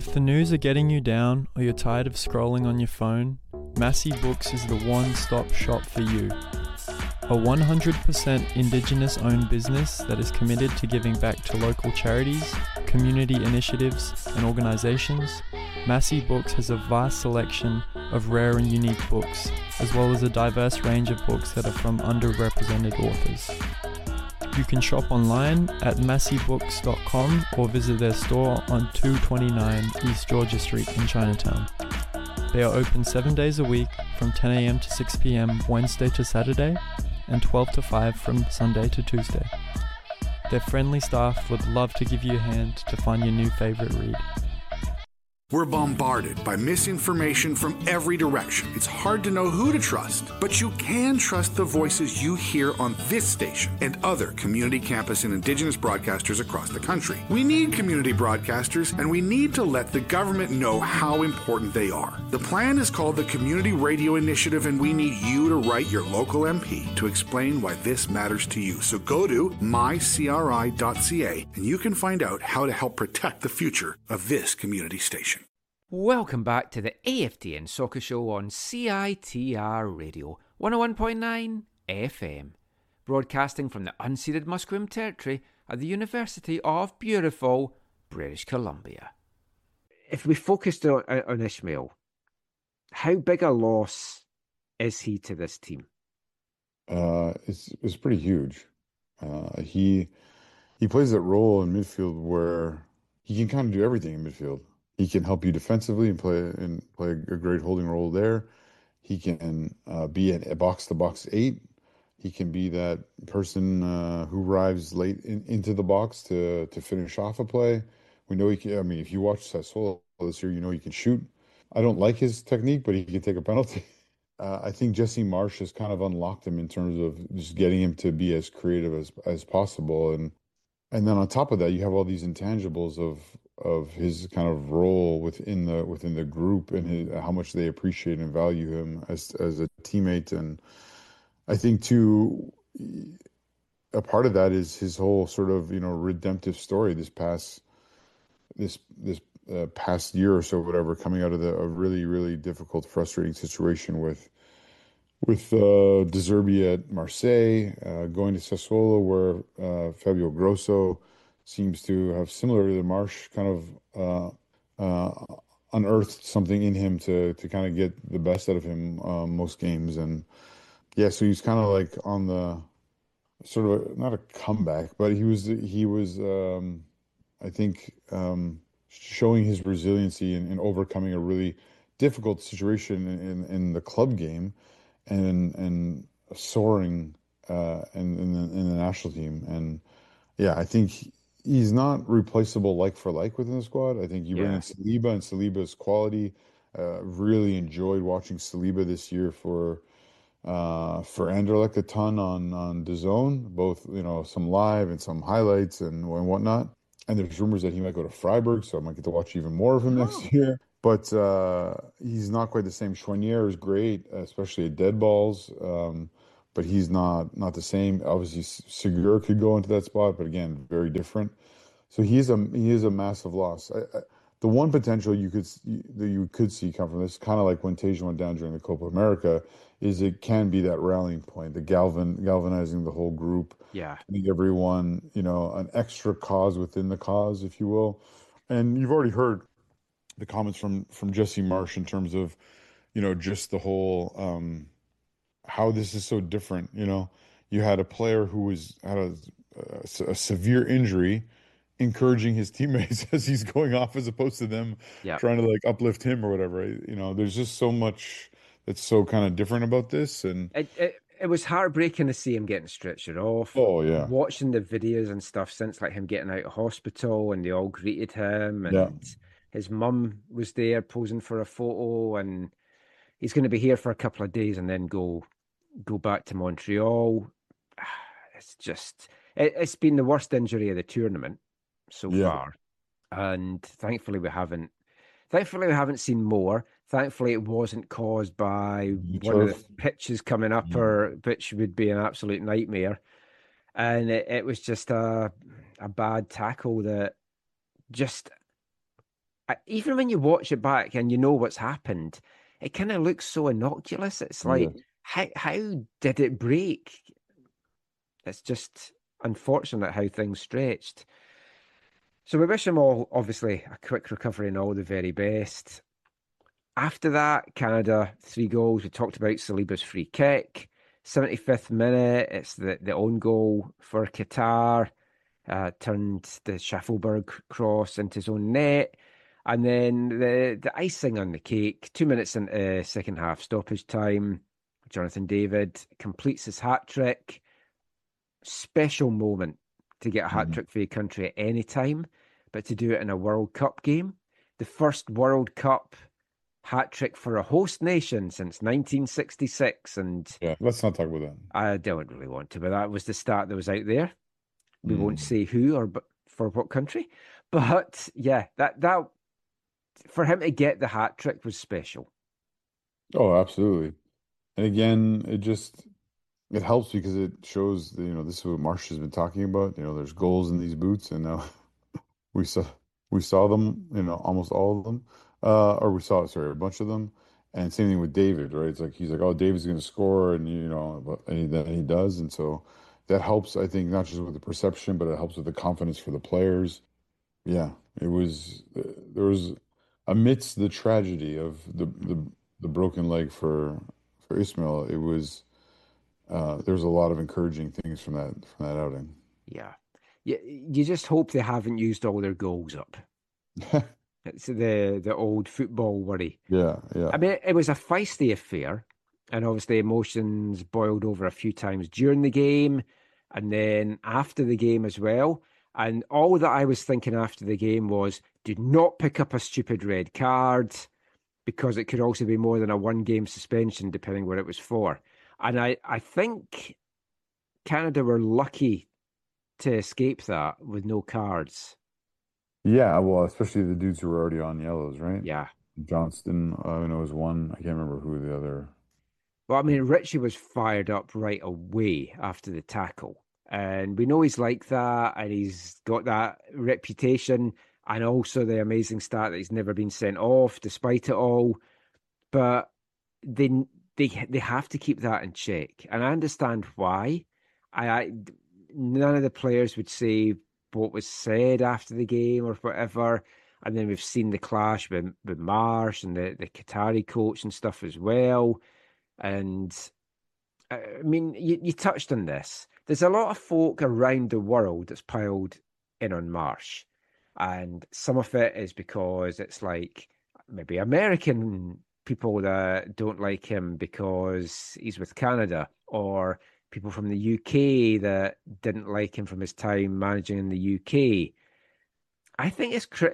If the news are getting you down or you're tired of scrolling on your phone, Massey Books is the one-stop shop for you. A 100% Indigenous-owned business that is committed to giving back to local charities, community initiatives, and organisations, Massey Books has a vast selection of rare and unique books, as well as a diverse range of books that are from underrepresented authors. You can shop online at masseybooks.com or visit their store on 229 East Georgia Street in Chinatown. They are open 7 days a week from 10 a.m. to 6 p.m. Wednesday to Saturday and 12 to 5 from Sunday to Tuesday. Their friendly staff would love to give you a hand to find your new favorite read. We're bombarded by misinformation from every direction. It's hard to know who to trust, but you can trust the voices you hear on this station and other community campus and Indigenous broadcasters across the country. We need community broadcasters, and we need to let the government know how important they are. The plan is called the Community Radio Initiative, and we need you to write your local MP to explain why this matters to you. So go to mycri.ca, and you can find out how to help protect the future of this community station. Welcome back to the AFTN Soccer Show on CITR Radio 101.9 FM, broadcasting from the unceded Musqueam Territory at the University of beautiful British Columbia. If we focused on Ishmael, how big a loss is he to this team? It's pretty huge. He plays that role in midfield where he can kind of do everything in midfield. He can help you defensively and play a great holding role there. He can be a box-to-box 8. He can be that person who arrives late into the box to finish off a play. We know he can. I mean, if you watch Sassuolo this year, you know he can shoot. I don't like his technique, but he can take a penalty. I think Jesse Marsch has kind of unlocked him in terms of just getting him to be as creative as possible. And then on top of that, you have all these intangibles of his kind of role within the group and how much they appreciate and value him as a teammate. And I think too, a part of that is his whole sort of redemptive story this past year or so, whatever, coming out of a really, really difficult, frustrating situation with De Zerbi at Marseille, going to Sassuolo where Fabio Grosso seems to have, similar to Marsch, kind of unearthed something in him to kind of get the best out of him most games. And yeah, so he's kind of like on the sort of not a comeback, but he was I think showing his resiliency in overcoming a really difficult situation in the club game and soaring in the national team. And yeah, I think he's not replaceable like for like within the squad. I think you bring in Saliba and Saliba's quality. Really enjoyed watching Saliba this year for Anderlecht a ton on DAZN, both some live and some highlights and whatnot. And there's rumors that he might go to Freiburg, so I might get to watch even more of him next year. But he's not quite the same. Choinière is great, especially at dead balls. But he's not the same. Obviously, Segura could go into that spot, but again, very different. So he is a massive loss. The one potential you could see come from this, kind of like when Tejan went down during the Copa America, is it can be that rallying point, the galvanizing the whole group. Yeah, make everyone an extra cause within the cause, if you will. And you've already heard the comments from Jesse Marsch in terms of just the whole. How this is so different. You had a player who had a severe injury, encouraging his teammates as he's going off, as opposed to them trying to like uplift him or whatever. There's just so much that's so kind of different about this. And it was heartbreaking to see him getting stretchered off. Oh yeah, watching the videos and stuff since like him getting out of hospital, and they all greeted him, and his mum was there posing for a photo, and he's going to be here for a couple of days and then go back to Montreal. It's just, it's been the worst injury of the tournament so far. And thankfully we haven't seen more. Thankfully it wasn't caused by one of the pitches coming up, or which would be an absolute nightmare. And it was just a bad tackle that just, even when you watch it back and you know what's happened, it kind of looks so innocuous. It's Yeah. like, how did it break? It's just unfortunate how things stretched. So we wish him all, obviously, a quick recovery and all the very best. After that, Canada, 3 goals. We talked about Saliba's free kick. 75th minute, it's the own goal for Qatar. Turned the Schaffelberg cross into his own net. And then the icing on the cake, 2 minutes into second half stoppage time, Jonathan David completes his hat trick. Special moment to get a hat trick for your country at any time, but to do it in a World Cup game. The first World Cup hat trick for a host nation since 1966. And Yeah, let's not talk about that. I don't really want to, but that was the stat that was out there. We won't Mm. say who or for what country, but yeah, that for him to get the hat trick was special. Oh, absolutely. And again, it helps because it shows that, this is what Marsh has been talking about. There's goals in these boots, and now we saw we saw them, almost all of them. Or we saw, sorry, a bunch of them. And same thing with David, right? It's like he's like, oh, David's going to score, and then he does, and so that helps. I think not just with the perception, but it helps with the confidence for the players. Yeah, it was there was amidst the tragedy of the broken leg for Ismail, it was there was a lot of encouraging things from that outing. Yeah. You just hope they haven't used all their goals up. It's the old football worry. Yeah, yeah. I mean, it was a feisty affair, and obviously emotions boiled over a few times during the game and then after the game as well. And all that I was thinking after the game was, do not pick up a stupid red card because it could also be more than a 1 game suspension, depending what it was for. And I think Canada were lucky to escape that with no cards. Yeah, well, especially the dudes who were already on yellows, right? Yeah. Johnston, I know was one. I can't remember who the other. Well, I mean, Richie was fired up right away after the tackle. And we know he's like that, and he's got that reputation, and also the amazing stat that he's never been sent off despite it all. But they they have to keep that in check. And I understand why. I none of the players would say what was said after the game or whatever. And then we've seen the clash with Marsh and the Qatari coach and stuff as well. And I mean, you touched on this. There's a lot of folk around the world that's piled in on Marsh. And some of it is because it's like maybe American people that don't like him because he's with Canada, or people from the UK that didn't like him from his time managing in the UK. I think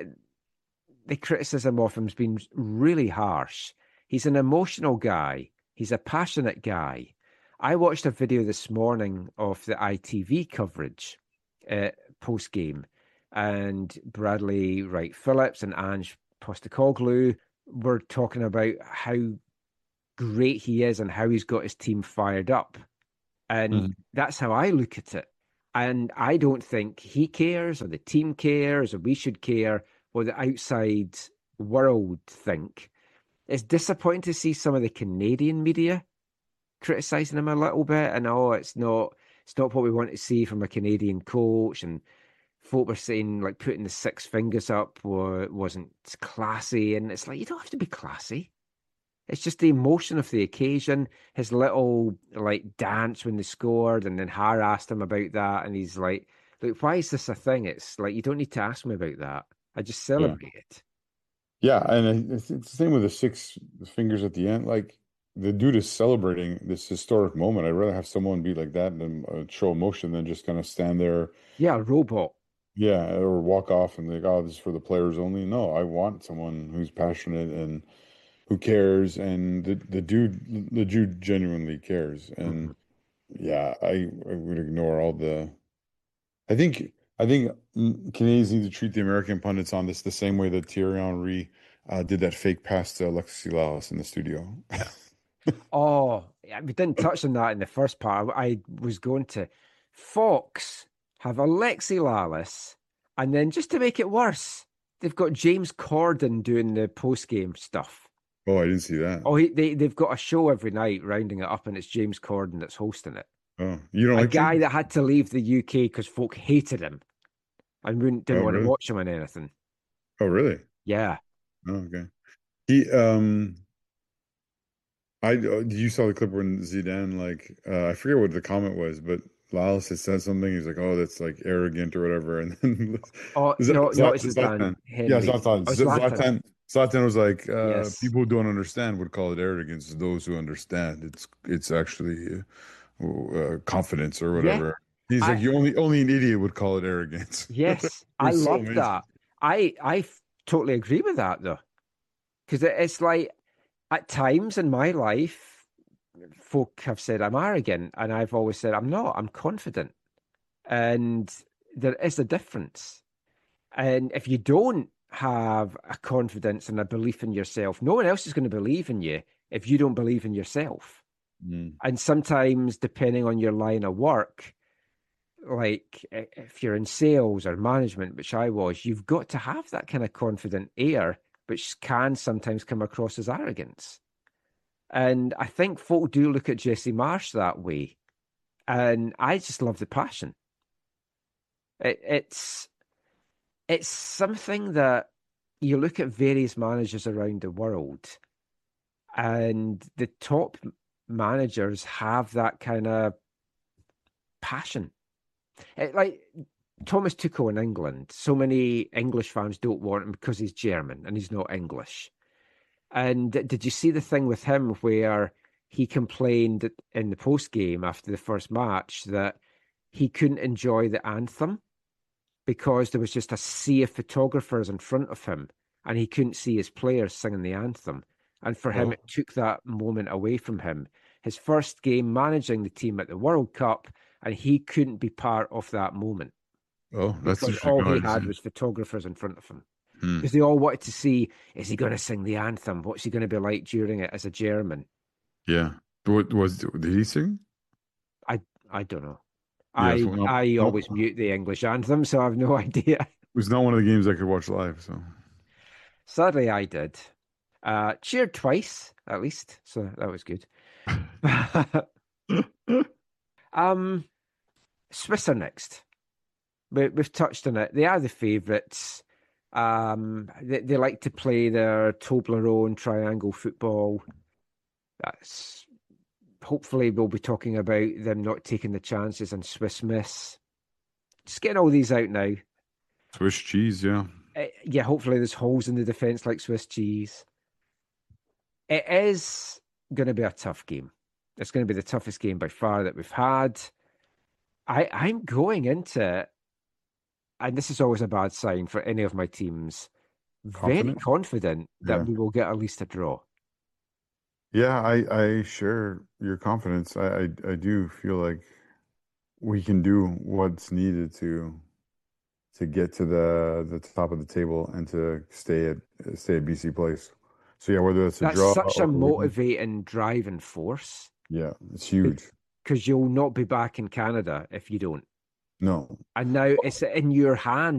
the criticism of him has been really harsh. He's an emotional guy. He's a passionate guy. I watched a video this morning of the ITV coverage post game, and Bradley Wright Phillips and Ange Postecoglou were talking about how great he is and how he's got his team fired up. And that's how I look at it. And I don't think he cares or the team cares or we should care what the outside world think. It's disappointing to see some of the Canadian media criticizing him a little bit, and it's not what we want to see from a Canadian coach. And folk were saying like putting the 6 fingers up wasn't classy, and it's like, you don't have to be classy. It's just the emotion of the occasion. His little like dance when they scored, and then Har asked him about that, and he's like, "Look, why is this a thing?" It's like, you don't need to ask me about that. I just celebrate it. Yeah, and it's the same with the 6 fingers at the end. Like the dude is celebrating this historic moment. I'd rather have someone be like that and show emotion than just kind of stand there. Yeah, a robot. Yeah, or walk off and like, oh, this is for the players only. No, I want someone who's passionate and who cares, and the dude genuinely cares. And yeah, I would ignore all the. I think Canadians need to treat the American pundits on this the same way that Thierry Henry did that fake pass to Alexis Lalas in the studio. Oh, yeah, we didn't touch on that in the first part. I was going to Fox have Alexi Lalas, and then just to make it worse, they've got James Corden doing the post-game stuff. Oh, I didn't see that. Oh, they've got a show every night rounding it up, and it's James Corden that's hosting it. Oh, you don't a like guy James? that had to leave the UK because folk hated him and didn't want to watch him on anything. Oh, really? Yeah. Oh, okay. You saw the clip when Zidane, like, I forget what the comment was, but Lalas had said something. He's like, "Oh, that's like arrogant or whatever." And then, no, it's Zidane. Yeah, Zlatan. Zlatan was like, yes. "People who don't understand would call it arrogance. Those who understand, it's actually confidence or whatever." Yeah. He's like, "You only an idiot would call it arrogance." Yes, I love that. I totally agree with that though, because it's like at times in my life, folk have said I'm arrogant, and I've always said I'm not. I'm confident, and there is a difference. And if you don't have a confidence and a belief in yourself, no one else is going to believe in you if you don't believe in yourself. And sometimes, depending on your line of work, like if you're in sales or management, which I was, you've got to have that kind of confident air, which can sometimes come across as arrogance. And I think folk do look at Jesse Marsch that way. And I just love the passion. It's something that you look at various managers around the world, and the top managers have that kind of passion. Like Thomas Tuchel in England, so many English fans don't want him because he's German and he's not English. And did you see the thing with him where he complained in the post-game after the first match that he couldn't enjoy the anthem because there was just a sea of photographers in front of him and he couldn't see his players singing the anthem. And for him, it took that moment away from him. His first game managing the team at the World Cup, and he couldn't be part of that moment. Oh, that's interesting. All he had was photographers in front of him. Because they all wanted to see, is he going to sing the anthem? What's he going to be like during it as a German? Yeah. Did he sing? I don't know. Yeah, I always mute the English anthem, so I have no idea. It was not one of the games I could watch live, so. Sadly, I did. Cheered twice, at least, so that was good. Swiss are next. We've touched on it. They are the favourites. They like to play their Toblerone triangle football. That's hopefully we'll be talking about them not taking the chances and Swiss Miss. Just getting all these out now. Swiss cheese, yeah. Yeah, hopefully there's holes in the defence like Swiss cheese. It is going to be a tough game. It's going to be the toughest game by far that we've had. I'm going into it, and this is always a bad sign for any of my teams, very confident that we will get at least a draw. Yeah, I share your confidence. I do feel like we can do what's needed to get to the top of the table and to stay at BC Place. So yeah, whether it's a draw, that's such a motivating driving force. Yeah, it's huge. Because you'll not be back in Canada if you don't. No. And now it's in your hands